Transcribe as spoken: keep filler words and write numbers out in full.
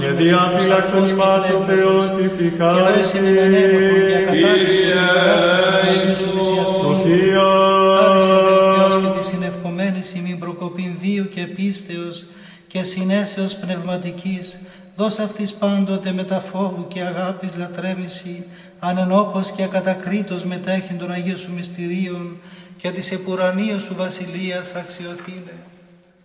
Και διαφύλαξον ημάς ο Θεός ησυχάσει. Και ακατάκριτον την παράσταση του Αγίου σου θυσιαστού. Σοφία. Χάρισε δε ο Θεός και τη συνευκομένης ημίν προκοπήν βίου και πίστεως και συνέσεως πνευματικής. Δώσ' αυτής πάντοτε με τα φόβου και αγάπης λατρεύηση, ανενόχος και ακατακρίτως μετέχει των Αγίων σου μυστηρίων και της επουρανίου σου βασιλείας αξιοθήνε.